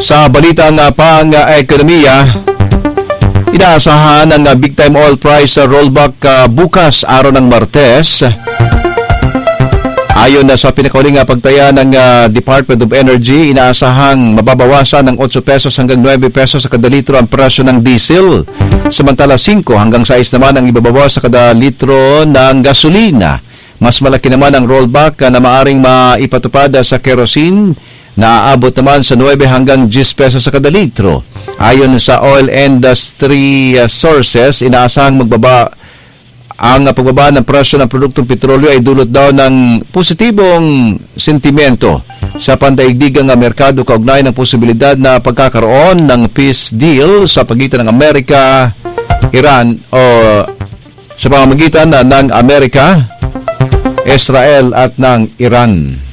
Sa balitang pang-ekonomiya, inaasahan ang big time oil price rollback bukas araw ng Martes. Ayon na sa pinakauling pagtaya ng Department of Energy, inaasahang mababawasan ng 8 pesos hanggang 9 pesos sa kada litro ang presyo ng diesel. Samantala 5 hanggang 6 naman ang ibabawas sa kada litro ng gasolina. Mas malaki naman ang rollback na maaring maipatupad sa kerosene na aabot naman sa 9 hanggang 10 pesos sa kada litro. Ayon sa oil industry sources, inaasahang ang pagbaba ng presyo ng produktong petrolyo ay dulot daw ng positibong sentimento sa pandaigdigang merkado kaugnay ng posibilidad na pagkakaroon ng peace deal sa pagitan ng Amerika, Iran o sa pamamagitan ng Amerika, Israel at ng Iran.